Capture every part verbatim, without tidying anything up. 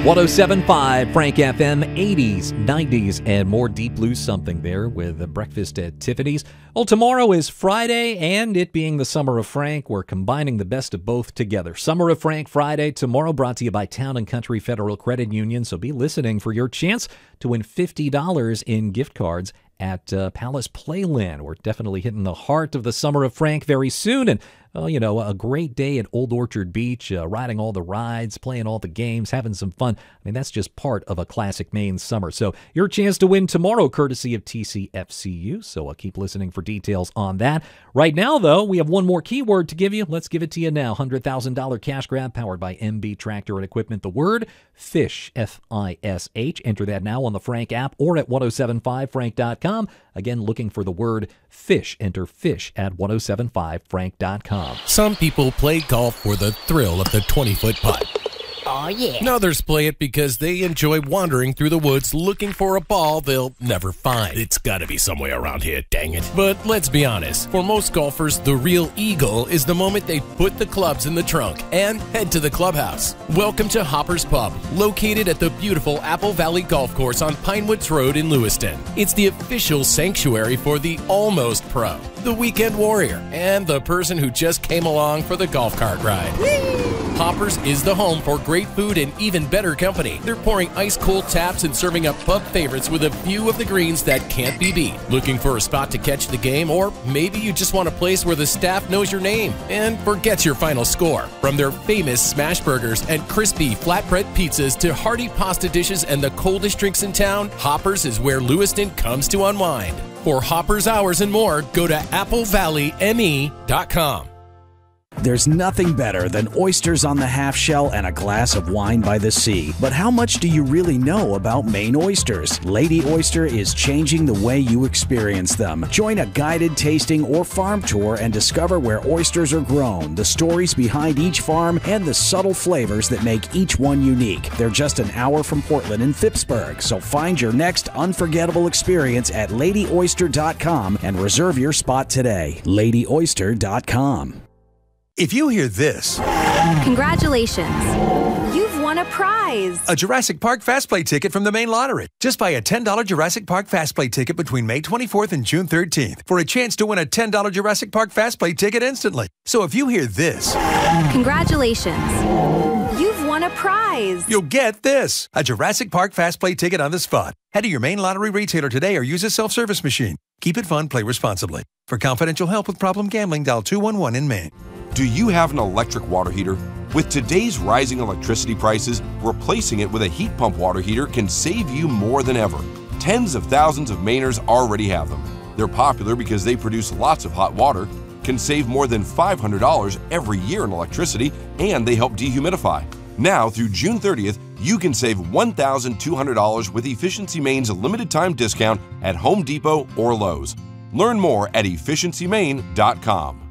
one oh seven point five Frank F M, eighties, nineties, and more Deep Blue Something there with a breakfast at Tiffany's. Well, tomorrow is Friday, and it being the Summer of Frank, we're combining the best of both together. Summer of Frank Friday tomorrow, brought to you by Town and Country Federal Credit Union, so be listening for your chance to win fifty dollars in gift cards at uh, Palace Playland. We're definitely hitting the heart of the Summer of Frank very soon, and uh, you know, a great day at Old Orchard Beach, uh, riding all the rides, playing all the games, having some fun. I mean, that's just part of a classic Maine summer. So your chance to win tomorrow, courtesy of T C F C U. So I'll keep listening for details on that. Right now, though, we have one more keyword to give you. Let's give it to you now. one hundred thousand dollars cash grab powered by M B Tractor and Equipment. The word FISH, F I S H. Enter that now on the Frank app or at ten seventy-five frank dot com. Again, looking for the word FISH. Enter FISH at ten seventy-five frank dot com. Some people play golf for the thrill of the twenty-foot putt. Oh, yeah. And others play it because they enjoy wandering through the woods looking for a ball they'll never find. It's got to be somewhere around here, dang it. But let's be honest. For most golfers, the real eagle is the moment they put the clubs in the trunk and head to the clubhouse. Welcome to Hopper's Pub, located at the beautiful Apple Valley Golf Course on Pinewoods Road in Lewiston. It's the official sanctuary for the almost pro, the weekend warrior, and the person who just came along for the golf cart ride. Whee! Hoppers is the home for great food and even better company. They're pouring ice-cold taps and serving up pub favorites with a view of the greens that can't be beat. Looking for a spot to catch the game, or maybe you just want a place where the staff knows your name and forgets your final score. From their famous smash burgers and crispy flatbread pizzas to hearty pasta dishes and the coldest drinks in town, Hoppers is where Lewiston comes to unwind. For Hoppers Hours and more, go to apple valley m e dot com. There's nothing better than oysters on the half shell and a glass of wine by the sea. But how much do you really know about Maine oysters? Lady Oyster is changing the way you experience them. Join a guided tasting or farm tour and discover where oysters are grown, the stories behind each farm, and the subtle flavors that make each one unique. They're just an hour from Portland in Phippsburg, so find your next unforgettable experience at lady oyster dot com and reserve your spot today. lady oyster dot com. If you hear this, congratulations, you've won a prize. A Jurassic Park Fast Play ticket from the Maine Lottery. Just buy a ten dollars Jurassic Park Fast Play ticket between May twenty-fourth and June thirteenth for a chance to win a ten dollars Jurassic Park Fast Play ticket instantly. So if you hear this, congratulations, you've won a prize. You'll get this, a Jurassic Park Fast Play ticket on the spot. Head to your Maine Lottery retailer today or use a self-service machine. Keep it fun, play responsibly. For confidential help with problem gambling, dial two one one in Maine. Do you have an electric water heater? With today's rising electricity prices, replacing it with a heat pump water heater can save you more than ever. Tens of thousands of Mainers already have them. They're popular because they produce lots of hot water, can save more than five hundred dollars every year in electricity, and they help dehumidify. Now, through June thirtieth, you can save one thousand two hundred dollars with Efficiency Maine's limited time discount at Home Depot or Lowe's. Learn more at efficiency maine dot com.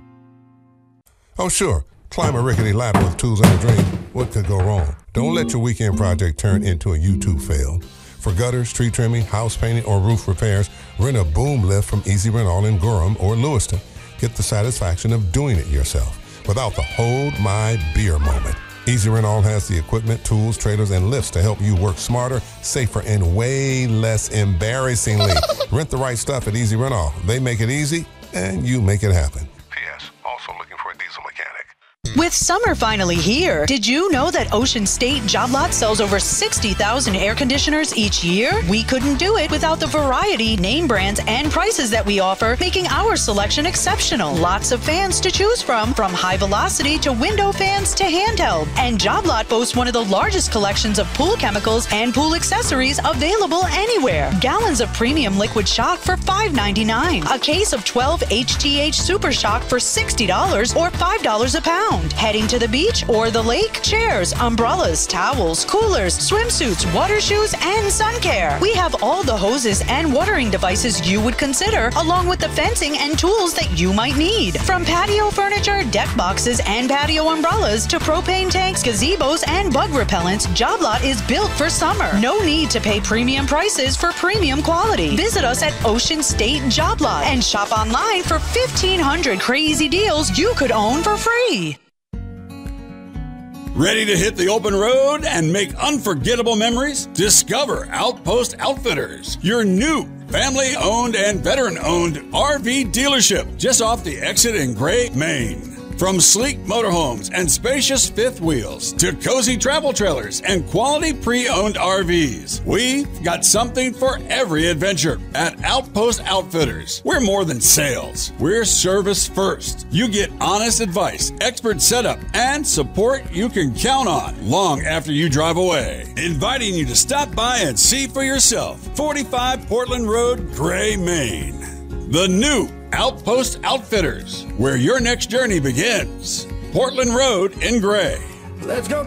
Oh, sure. Climb a rickety ladder with tools and a dream. What could go wrong? Don't let your weekend project turn into a YouTube fail. For gutters, tree trimming, house painting, or roof repairs, rent a boom lift from Easy Rent All in Gorham or Lewiston. Get the satisfaction of doing it yourself without the hold my beer moment. Easy Rent All has the equipment, tools, trailers, and lifts to help you work smarter, safer, and way less embarrassingly. Rent the right stuff at Easy Rent All. They make it easy, and you make it happen. P S. Also looking for a diesel mechanic. With summer finally here, did you know that Ocean State Job Lot sells over sixty thousand air conditioners each year? We couldn't do it without the variety, name brands, and prices that we offer, making our selection exceptional. Lots of fans to choose from, from high velocity to window fans to handheld. And Job Lot boasts one of the largest collections of pool chemicals and pool accessories available anywhere. Gallons of premium liquid shock for five ninety-nine. A case of twelve H T H Super Shock for sixty dollars or five dollars a pound. Heading to the beach or the lake? Chairs, umbrellas, towels, coolers, swimsuits, water shoes, and sun care. We have all the hoses and watering devices you would consider, along with the fencing and tools that you might need. From patio furniture, deck boxes, and patio umbrellas to propane tanks, gazebos, and bug repellents, Job Lot is built for summer. No need to pay premium prices for premium quality. Visit us at Ocean State Job Lot and shop online for fifteen hundred crazy deals you could own for free. Ready to hit the open road and make unforgettable memories? Discover Outpost Outfitters, your new family-owned and veteran-owned R V dealership just off the exit in Gray, Maine. From sleek motorhomes and spacious fifth wheels to cozy travel trailers and quality pre-owned R Vs, we've got something for every adventure at Outpost Outfitters. We're more than sales. We're service first. You get honest advice, expert setup, and support you can count on long after you drive away. Inviting you to stop by and see for yourself. forty-five Portland Road, Gray, Maine. The new Outpost Outfitters, where your next journey begins. Portland Road in Gray. Let's go.